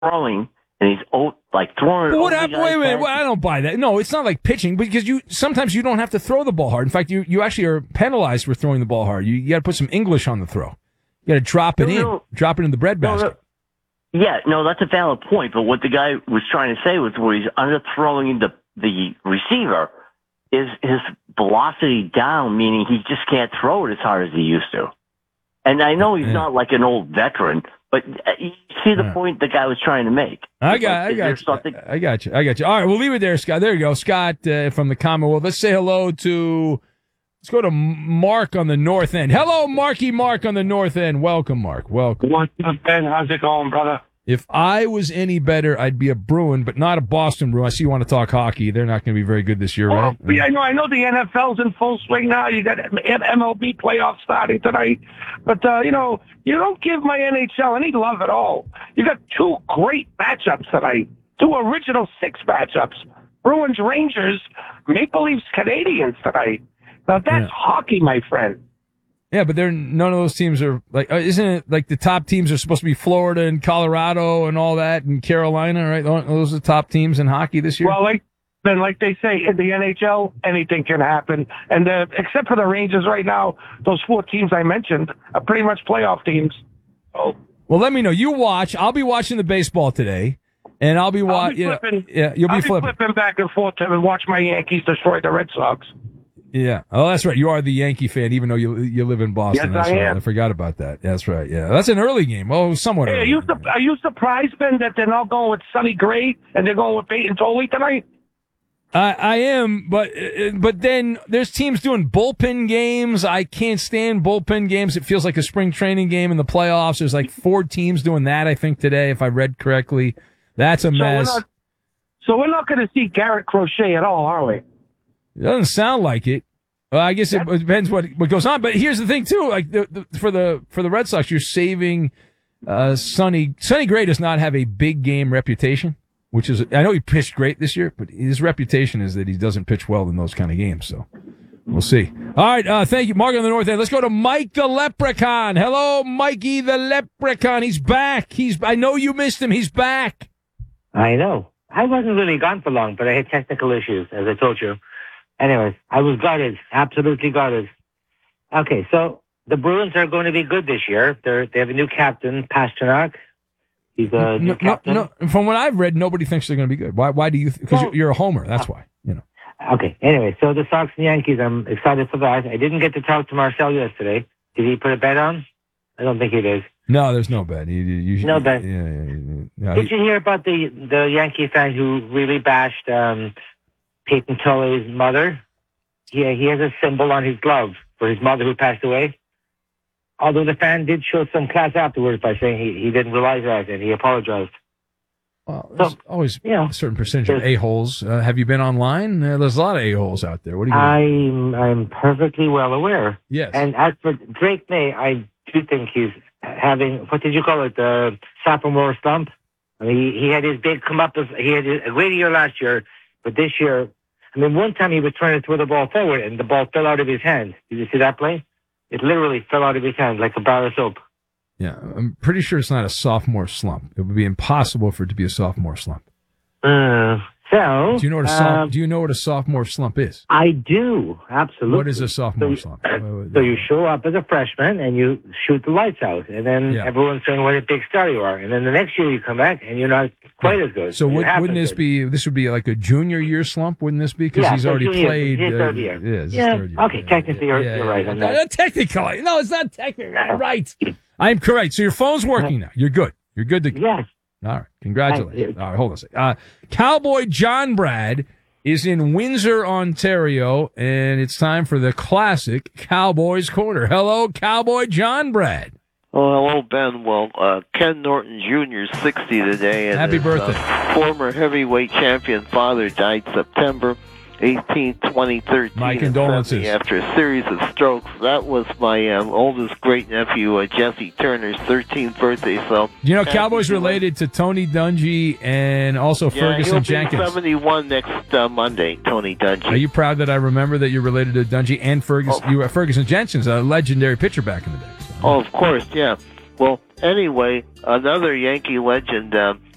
throwing, and he's throwing. What happened? Wait a minute. Well, I don't buy that. No, it's not like pitching because sometimes you don't have to throw the ball hard. In fact, you actually are penalized for throwing the ball hard. You got to put some English on the throw. You got to drop it in the bread basket. Yeah, no, that's a valid point. But what the guy was trying to say was where he's underthrowing the receiver is his velocity down, meaning he just can't throw it as hard as he used to. And I know he's not like an old veteran, but you see the point the guy was trying to make. I got you. All right, we'll leave it there, Scott. There you go. Scott from the Commonwealth. Let's say hello to, let's go to Mark on the north end. Hello, Marky Mark on the north end. Welcome, Mark. Welcome. What's up, Ben? How's it going, brother? If I was any better, I'd be a Bruin, but not a Boston Bruin. I see you want to talk hockey. They're not going to be very good this year, right? Yeah, I know the NFL's in full swing now. You got MLB playoffs starting tonight. But, you don't give my NHL any love at all. You got two great matchups tonight, two original 6 matchups. Bruins, Rangers, Maple Leafs, Canadians tonight. Now, that's hockey, my friend. Yeah, but none of those teams are isn't it like the top teams are supposed to be Florida and Colorado and all that and Carolina, right? Those are the top teams in hockey this year. Well, like they say in the NHL, anything can happen. And except for the Rangers right now, those 4 teams I mentioned are pretty much playoff teams. Oh. Well, let me know. You watch. I'll be watching the baseball today, and I'll be watching. You'll be flipping back and forth to watch my Yankees destroy the Red Sox. Yeah. Oh, that's right. You are the Yankee fan, even though you live in Boston. Yes, that's I right. am. I forgot about that. That's right. Yeah. That's an early game. Oh, somewhat early. Are you surprised, Ben, that they're not going with Sonny Gray and they're going with Peyton Tolley tonight? I am, but then there's teams doing bullpen games. I can't stand bullpen games. It feels like a spring training game in the playoffs. There's like 4 teams doing that, I think, today, if I read correctly. That's a mess. So we're not going to see Garrett Crochet at all, are we? It doesn't sound like it. Well, I guess it depends what goes on. But here's the thing too: like for the Red Sox, you're saving Sonny Gray does not have a big game reputation, which is I know he pitched great this year, but his reputation is that he doesn't pitch well in those kind of games. So we'll see. All right, thank you, Mark on the north end. Let's go to Mike the Leprechaun. Hello, Mikey the Leprechaun. He's back. I know you missed him. He's back. I know. I wasn't really gone for long, but I had technical issues, as I told you. Anyways, I was gutted, absolutely gutted. Okay, so the Bruins are going to be good this year. They have a new captain, Pasternak. He's a new captain. No, from what I've read, nobody thinks they're going to be good. Why do you? Because you're a homer. That's why. Okay. Anyway, so the Sox and Yankees, I'm excited for that. I didn't get to talk to Marcel yesterday. Did he put a bet on? I don't think he did. No, there's no bet. No bet. Yeah. Did you hear about the Yankee fan who really bashed Peyton Tolley's mother? Yeah, he has a symbol on his glove for his mother who passed away. Although the fan did show some class afterwards by saying he didn't realize that and he apologized. Well, there's always a certain percentage of a-holes. Have you been online? There's a lot of a-holes out there. What do you I'm perfectly well aware. Yes. And as for Drake May, I do think he's having, what did you call it, the sophomore slump? I mean, he had his big come up. He had a great year last year, but this year, I mean, one time he was trying to throw the ball forward and the ball fell out of his hand. Did you see that play? It literally fell out of his hand like a bar of soap. Yeah, I'm pretty sure it's not a sophomore slump. It would be impossible for it to be a sophomore slump. So, do you know what a sophomore slump is? I do, absolutely. What is a sophomore slump? So you show up as a freshman and you shoot the lights out, and then everyone's saying what a big star you are, and then the next year you come back and you're not quite as good. So wouldn't this be? This would be like a junior year slump, wouldn't this be? Because he's already played. His third year. Okay, technically you're right on that. Technically, no, it's not technically right. I am correct. So your phone's working now. You're good. You're good to go. Yes. All right. Congratulations. All right. Hold on a second. Cowboy John Brad is in Windsor, Ontario, and it's time for the classic Cowboys Corner. Hello, Cowboy John Brad. Oh, hello, Ben. Well, Ken Norton Jr. is 60 today. And happy birthday. Former heavyweight champion father died September 18, 2013. My condolences. After a series of strokes. That was my oldest great-nephew, Jesse Turner's 13th birthday. So, you know, Cowboys related to Tony Dungy and also Ferguson Jenkins. He'll be 71 next Monday, Tony Dungy. Are you proud that I remember that you're related to Dungy and Ferguson? You were Ferguson Jenkins, a legendary pitcher back in the day. So. Oh, of course, yeah. Well, anyway, another Yankee legend,